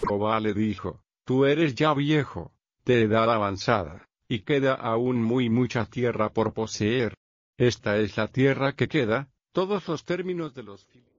Jehová le dijo: Tú eres ya viejo, de edad avanzada, y queda aún muy mucha tierra por poseer. Esta es la tierra que queda, todos los términos de los